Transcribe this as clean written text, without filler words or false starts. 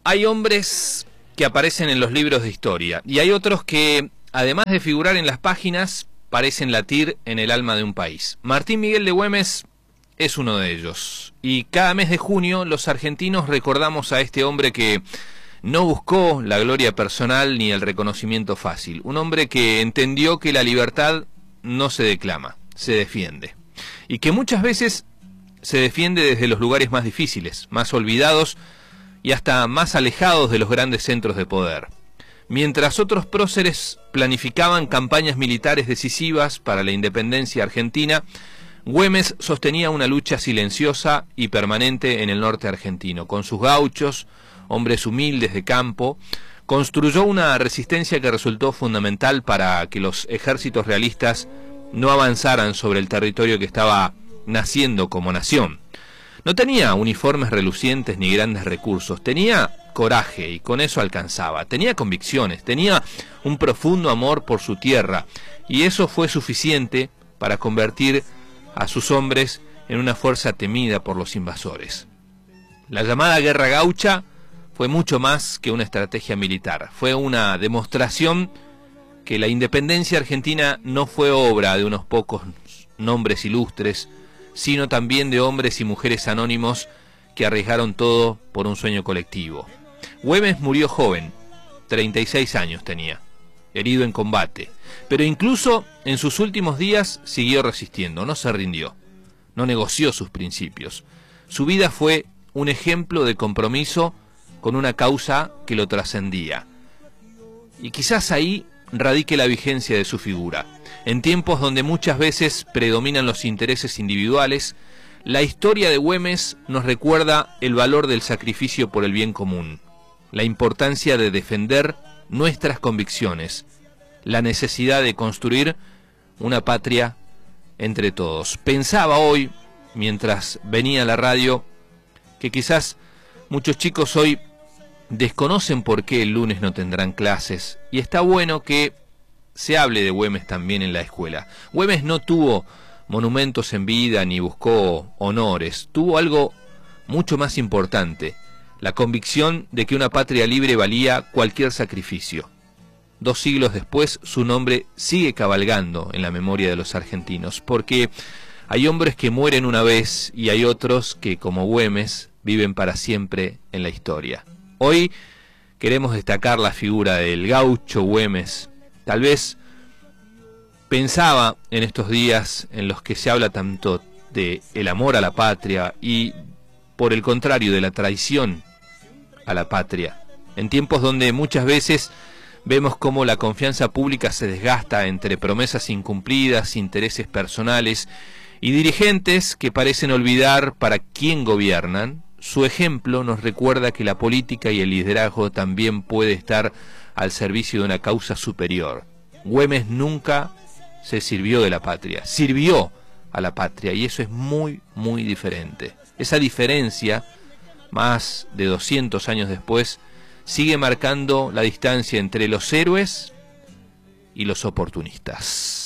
Hay hombres que aparecen en los libros de historia y hay otros que, además de figurar en las páginas, parecen latir en el alma de un país. Martín Miguel de Güemes es uno de ellos. Y cada mes de junio los argentinos recordamos a este hombre que no buscó la gloria personal ni el reconocimiento fácil. Un hombre que entendió que la libertad no se declama, se defiende. Y que muchas veces se defiende desde los lugares más difíciles, más olvidados y hasta más alejados de los grandes centros de poder. Mientras otros próceres planificaban campañas militares decisivas para la independencia argentina, Güemes sostenía una lucha silenciosa y permanente en el norte argentino. Con sus gauchos, hombres humildes de campo, construyó una resistencia que resultó fundamental para que los ejércitos realistas no avanzaran sobre el territorio que estaba naciendo como nación. No tenía uniformes relucientes ni grandes recursos, tenía coraje y con eso alcanzaba, tenía convicciones, tenía un profundo amor por su tierra y eso fue suficiente para convertir a sus hombres en una fuerza temida por los invasores. La llamada Guerra Gaucha fue mucho más que una estrategia militar, fue una demostración que la independencia argentina no fue obra de unos pocos nombres ilustres, sino también de hombres y mujeres anónimos que arriesgaron todo por un sueño colectivo. Güemes murió joven, 36 años tenía, herido en combate, pero incluso en sus últimos días siguió resistiendo, no se rindió, no negoció sus principios. Su vida fue un ejemplo de compromiso con una causa que lo trascendía. Y quizás ahí radique la vigencia de su figura. En tiempos donde muchas veces predominan los intereses individuales, la historia de Güemes nos recuerda el valor del sacrificio por el bien común, la importancia de defender nuestras convicciones, la necesidad de construir una patria entre todos. Pensaba hoy, mientras venía a la radio, que quizás muchos chicos hoy desconocen por qué el lunes no tendrán clases, y está bueno que se hable de Güemes también en la escuela. Güemes no tuvo monumentos en vida ni buscó honores, tuvo algo mucho más importante, la convicción de que una patria libre valía cualquier sacrificio. 2 siglos después su nombre sigue cabalgando en la memoria de los argentinos, porque hay hombres que mueren una vez y hay otros que, como Güemes, viven para siempre en la historia. Hoy queremos destacar la figura del gaucho Güemes. Tal vez pensaba en estos días en los que se habla tanto de el amor a la patria y, por el contrario, de la traición a la patria. En tiempos donde muchas veces vemos cómo la confianza pública se desgasta entre promesas incumplidas, intereses personales y dirigentes que parecen olvidar para quién gobiernan. Su ejemplo nos recuerda que la política y el liderazgo también puede estar al servicio de una causa superior. Güemes nunca se sirvió de la patria, sirvió a la patria, y eso es muy, muy diferente. Esa diferencia, más de 200 años después, sigue marcando la distancia entre los héroes y los oportunistas.